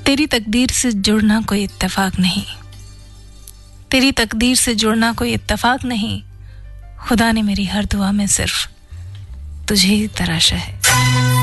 तेरी तकदीर से जुड़ना कोई इत्तेफाक नहीं, तेरी तकदीर से जुड़ना कोई इत्तेफाक नहीं। खुदा ने मेरी हर दुआ में सिर्फ तुझे ही तराशा है।